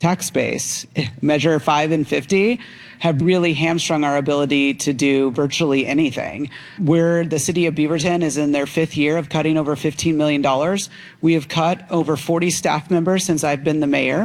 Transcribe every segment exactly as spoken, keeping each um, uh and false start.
tax base, Measure five and fifty, have really hamstrung our ability to do virtually anything. We're, the city of Beaverton is in their fifth year of cutting over fifteen million dollars. We have cut over forty staff members since I've been the mayor.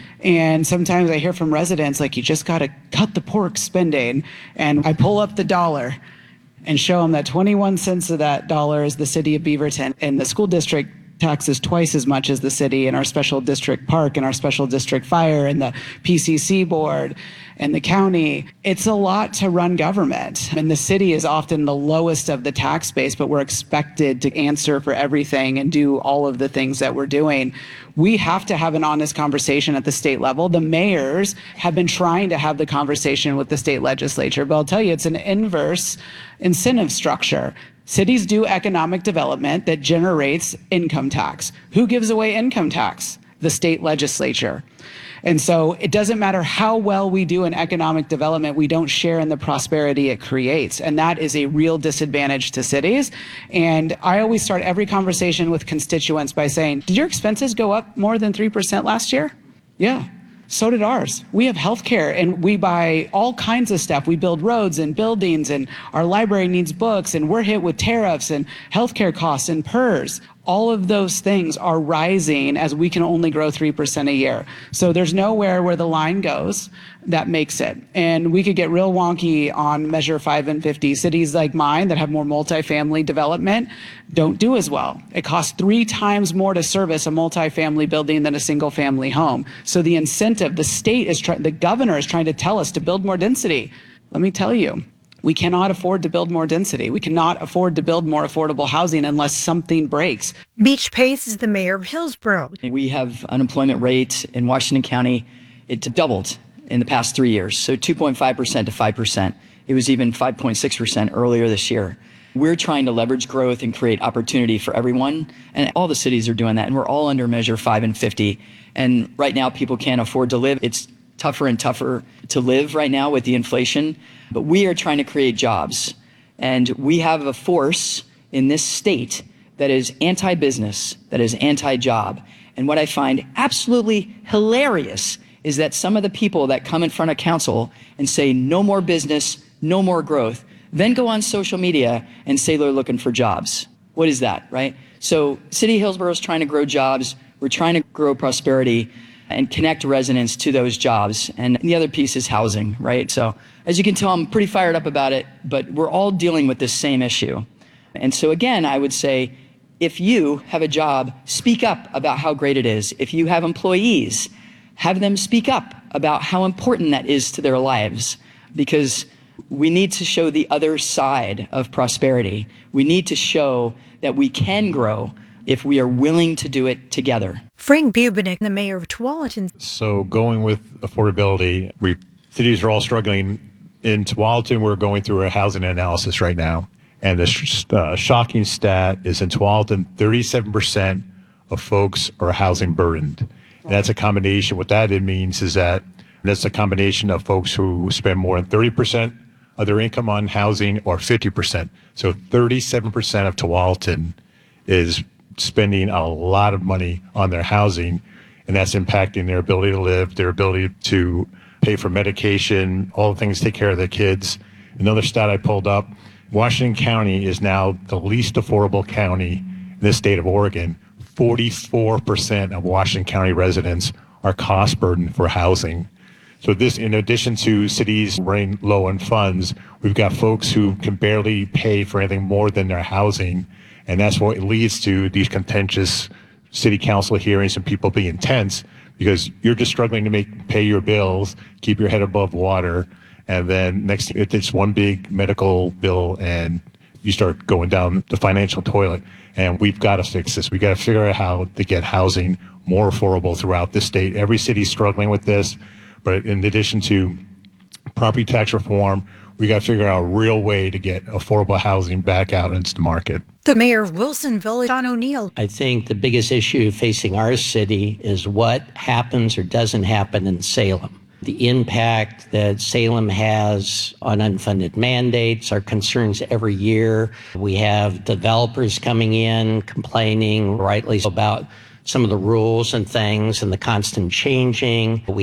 And sometimes I hear from residents, like, you just got to cut the pork spending. And I pull up the dollar and show them that twenty-one cents of that dollar is the city of Beaverton. And the school district taxes twice as much as the city, and our special district park and our special district fire and the P C C board and the county. It's a lot to run government. And the city is often the lowest of the tax base, but we're expected to answer for everything and do all of the things that we're doing. We have to have an honest conversation at the state level. The mayors have been trying to have the conversation with the state legislature, but I'll tell you, it's an inverse incentive structure. Cities do economic development that generates income tax. Who gives away income tax? The state legislature. And so it doesn't matter how well we do in economic development, we don't share in the prosperity it creates. And that is a real disadvantage to cities. And I always start every conversation with constituents by saying, did your expenses go up more than three percent last year? Yeah. So did ours. We have healthcare and we buy all kinds of stuff. We build roads and buildings, and our library needs books, and we're hit with tariffs and healthcare costs and P E R S. All of those things are rising as we can only grow three percent a year. So there's nowhere where the line goes that makes it. And we could get real wonky on Measure five and fifty. Cities like mine that have more multifamily development don't do as well. It costs three times more to service a multifamily building than a single family home. So the incentive, the state is trying, the governor is trying to tell us to build more density. Let me tell you, we cannot afford to build more density. We cannot afford to build more affordable housing unless something breaks. Beach Pace is the mayor of Hillsborough. We have unemployment rate in Washington County. It doubled in the past three years. So two point five percent to five percent. It was even five point six percent earlier this year. We're trying to leverage growth and create opportunity for everyone. And all the cities are doing that. And we're all under Measure five and fifty. And right now people can't afford to live. It's tougher and tougher to live right now with the inflation. But we are trying to create jobs. And we have a force in this state that is anti-business, that is anti-job. And what I find absolutely hilarious is that some of the people that come in front of council and say no more business, no more growth, then go on social media and say they're looking for jobs. What is that, right? So City of Hillsborough is trying to grow jobs. We're trying to grow prosperity and connect residents to those jobs. And the other piece is housing, right? So as you can tell, I'm pretty fired up about it, but we're all dealing with this same issue. And so again, I would say, if you have a job, speak up about how great it is. If you have employees, have them speak up about how important that is to their lives, because we need to show the other side of prosperity. We need to show that we can grow if we are willing to do it together. Frank Bubenik, the mayor of Tualatin. So going with affordability, we cities are all struggling. In Tualatin, we're going through a housing analysis right now. And the sh- uh, shocking stat is in Tualatin, thirty-seven percent of folks are housing burdened. And that's a combination. What that means is that that's a combination of folks who spend more than thirty percent of their income on housing or fifty percent. So thirty-seven percent of Tualatin is spending a lot of money on their housing, and that's impacting their ability to live, their ability to pay for medication, all the things to take care of their kids. Another stat I pulled up, Washington County is now the least affordable county in the state of Oregon. forty-four percent of Washington County residents are cost burdened for housing. So this, in addition to cities running low on funds, we've got folks who can barely pay for anything more than their housing. And that's what leads to these contentious city council hearings and people being tense, because you're just struggling to make pay your bills, keep your head above water. And then next, it's one big medical bill and you start going down the financial toilet. And we've got to fix this. We got to figure out how to get housing more affordable throughout the state. Every city's struggling with this. But in addition to property tax reform, we got to figure out a real way to get affordable housing back out into the market. The mayor of Wilsonville, Don O'Neill. I think the biggest issue facing our city is what happens or doesn't happen in Salem. The impact that Salem has on unfunded mandates, our concerns every year. We have developers coming in complaining rightly about some of the rules and things and the constant changing. We